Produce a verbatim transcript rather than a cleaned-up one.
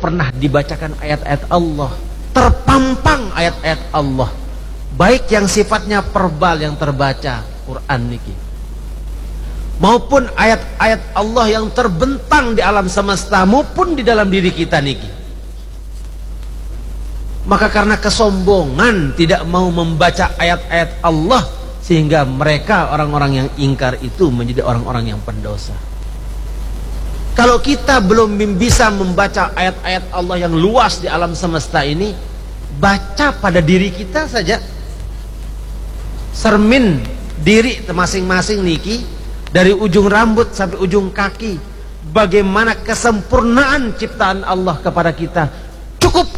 pernah dibacakan ayat-ayat Allah, terpampang ayat-ayat Allah, baik yang sifatnya verbal yang terbaca Quran niki, maupun ayat-ayat Allah yang terbentang di alam semesta maupun di dalam diri kita niki. Maka karena kesombongan tidak mau membaca ayat-ayat Allah, sehingga mereka orang-orang yang ingkar itu menjadi orang-orang yang pendosa. Kalau kita belum bisa membaca ayat-ayat Allah yang luas di alam semesta ini, baca pada diri kita saja, cermin diri masing-masing niki, dari ujung rambut sampai ujung kaki, bagaimana kesempurnaan ciptaan Allah kepada kita,